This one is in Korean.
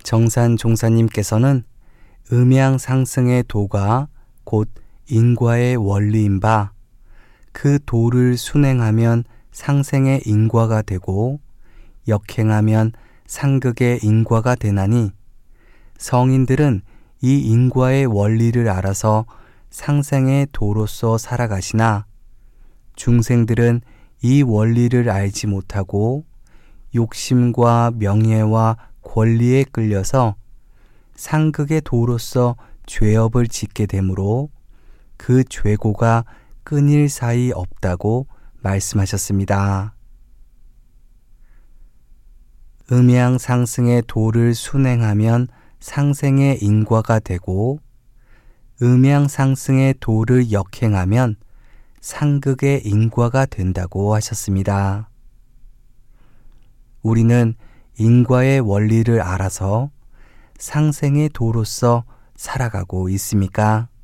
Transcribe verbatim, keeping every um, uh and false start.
정산 종사님께서는 음양 상승의 도가 곧 인과의 원리인 바, 그 도를 순행하면 상생의 인과가 되고 역행하면 상극의 인과가 되나니, 성인들은 이 인과의 원리를 알아서 상생의 도로서 살아가시나 중생들은 이 원리를 알지 못하고 욕심과 명예와 권리에 끌려서 상극의 도로서 죄업을 짓게 되므로 그 죄고가 끊일 사이 없다고 말씀하셨습니다. 음양 상승의 도를 순행하면 상생의 인과가 되고 음양 상승의 도를 역행하면 상극의 인과가 된다고 하셨습니다. 우리는 인과의 원리를 알아서 상생의 도로서 살아가고 있습니까?